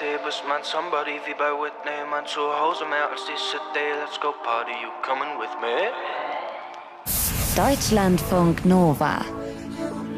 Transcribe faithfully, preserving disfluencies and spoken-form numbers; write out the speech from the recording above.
bist mein Somebody wie bei Whitney. Mein Zuhause mehr als die City. Let's go party, you coming with me? Deutschlandfunk Nova